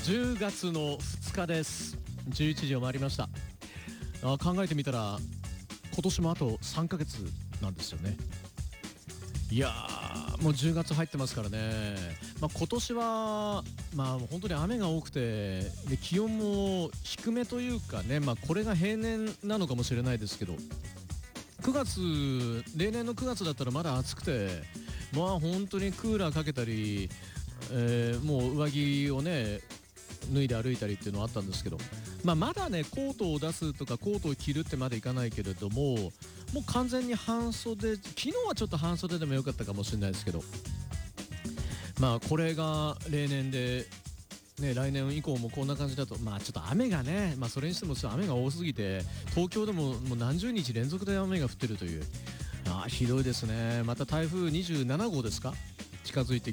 10月の2日です。11時を回りました。考えてみたら今年もあと3ヶ月なんですよね。いやー、もう10月入ってますからね。今年は本当に雨が多くて、で気温も低めというかね、これが平年なのかもしれないですけど、例年の9月だったらまだ暑くて、本当にクーラーかけたり、もう上着をね脱いで歩いたりっていうのはあったんですけど、まだねコートを出すとかコートを着るってまでいかないけれども、もう完全に半袖、昨日はちょっと半袖でもよかったかもしれないですけど、これが例年で、ね、来年以降もこんな感じだと、ちょっと雨がね、それにしてもちょっと雨が多すぎて、東京でももう何十日連続で雨が降ってるという、ひどいですね。また台風27号ですか、近づいて